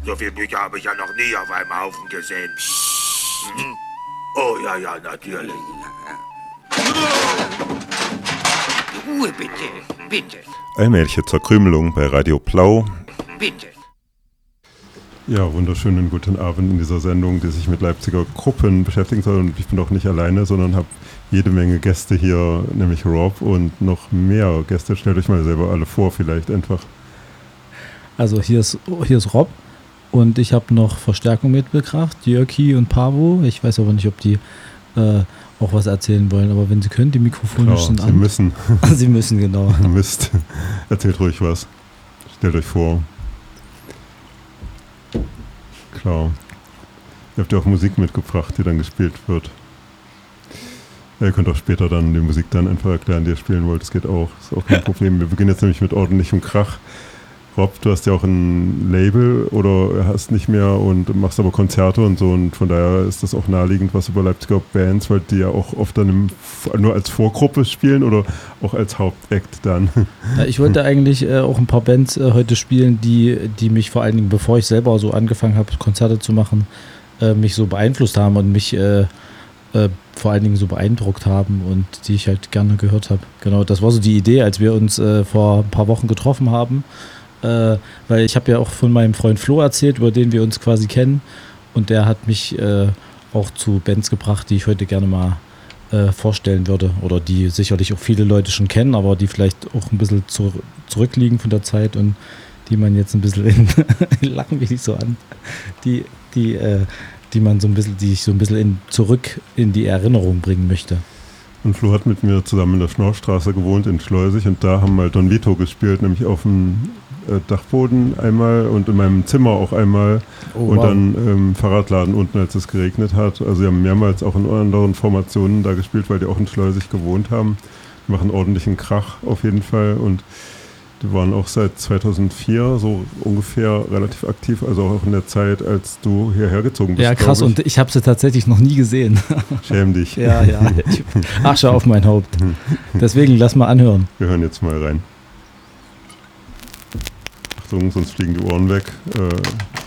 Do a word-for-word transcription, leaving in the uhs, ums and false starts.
So viele Bücher habe ich ja noch nie auf einem Haufen gesehen. Hm? Oh ja, ja, natürlich. Ruhe bitte, bitte. Allmähliche Zerkrümelung bei Radio Plau. Bitte. Ja, wunderschönen guten Abend in dieser Sendung, die sich mit Leipziger Gruppen beschäftigen soll. Und ich bin auch nicht alleine, sondern habe jede Menge Gäste hier, nämlich Rob und noch mehr Gäste. Stellt euch mal selber alle vor, vielleicht einfach. Also hier ist, hier ist Rob und ich habe noch Verstärkung mitgebracht, Jörki und Pavo. Ich weiß aber nicht, ob die äh, auch was erzählen wollen, aber wenn sie können, die Mikrofone Klar, sind sie an. Sie müssen. Sie müssen, genau. Mist. Erzählt ruhig was. Stellt euch vor. Klar. Ihr habt ja auch Musik mitgebracht, die dann gespielt wird. Ja, ihr könnt auch später dann die Musik dann einfach erklären, die ihr spielen wollt. Das geht auch. Das ist auch kein Problem. Wir beginnen jetzt nämlich mit ordentlichem Krach. Rob, du hast ja auch ein Label oder hast nicht mehr und machst aber Konzerte und so, und von daher ist das auch naheliegend, was über Leipziger Bands, weil die ja auch oft dann im, nur als Vorgruppe spielen oder auch als Hauptact dann. Ja, ich wollte eigentlich äh, auch ein paar Bands äh, heute spielen, die, die mich vor allen Dingen, bevor ich selber so angefangen habe, Konzerte zu machen, äh, mich so beeinflusst haben und mich äh, äh, vor allen Dingen so beeindruckt haben und die ich halt gerne gehört habe. Genau, das war so die Idee, als wir uns äh, vor ein paar Wochen getroffen haben. Äh, weil ich habe ja auch von meinem Freund Flo erzählt, über den wir uns quasi kennen, und der hat mich äh, auch zu Bands gebracht, die ich heute gerne mal äh, vorstellen würde, oder die sicherlich auch viele Leute schon kennen, aber die vielleicht auch ein bisschen zu, zurückliegen von der Zeit und die man jetzt ein bisschen in lachen mich nicht so an, die, die, äh, die man so ein bisschen, die ich so ein bisschen in, zurück in die Erinnerung bringen möchte. Und Flo hat mit mir zusammen in der Schnorrstraße gewohnt in Schleusig, und da haben wir Don Vito gespielt, nämlich auf dem äh, Dachboden einmal und in meinem Zimmer auch einmal, oh, und wow. dann im ähm, Fahrradladen unten, als es geregnet hat. Also wir haben mehrmals auch in anderen Formationen da gespielt, weil die auch in Schleusig gewohnt haben. Die machen ordentlichen Krach auf jeden Fall, und die waren auch seit zweitausendvier so ungefähr relativ aktiv, also auch in der Zeit, als du hierher gezogen bist. Ja, krass, ich. Und ich habe sie tatsächlich noch nie gesehen. Schäm dich. Ja, ja. Asche auf mein Haupt. Deswegen lass mal anhören. Wir hören jetzt mal rein. Achtung, sonst fliegen die Ohren weg. Äh,